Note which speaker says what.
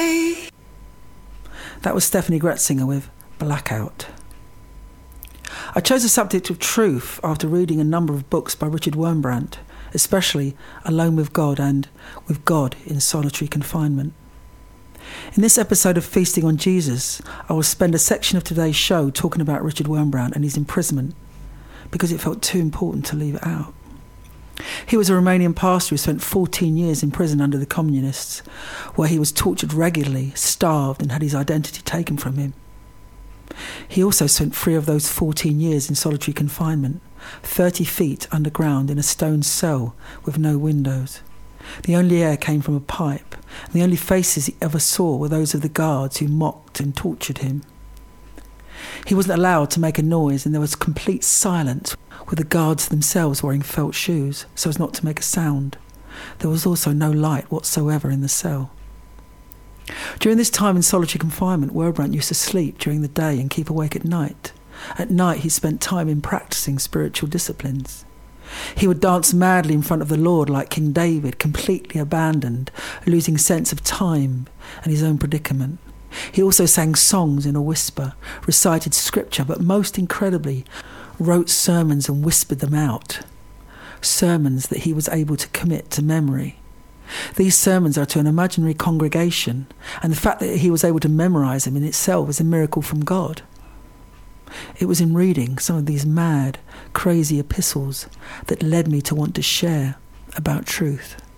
Speaker 1: That was Stephanie Gretzinger with Blackout. I chose the subject of truth after reading a number of books by Richard Wurmbrand, especially Alone with God and With God in Solitary Confinement. In this episode of Feasting on Jesus, I will spend a section of today's show talking about Richard Wurmbrand and his imprisonment, because it felt too important to leave it out. He was a Romanian pastor who spent 14 years in prison under the communists, where he was tortured regularly, starved, and had his identity taken from him. He also spent 3 of those 14 years in solitary confinement, 30 feet underground in a stone cell with no windows. The only air came from a pipe, and the only faces he ever saw were those of the guards who mocked and tortured him. He wasn't allowed to make a noise, and there was complete silence, with the guards themselves wearing felt shoes so as not to make a sound. There was also no light whatsoever in the cell. During this time in solitary confinement, Wurmbrand used to sleep during the day and keep awake at night. At night he spent time in practicing spiritual disciplines. He would dance madly in front of the Lord like King David, completely abandoned, losing sense of time and his own predicament. He also sang songs in a whisper, recited scripture, but most incredibly, wrote sermons and whispered them out. Sermons that he was able to commit to memory. These sermons are to an imaginary congregation, and the fact that he was able to memorize them in itself is a miracle from God. It was in reading some of these mad, crazy epistles that led me to want to share about truth.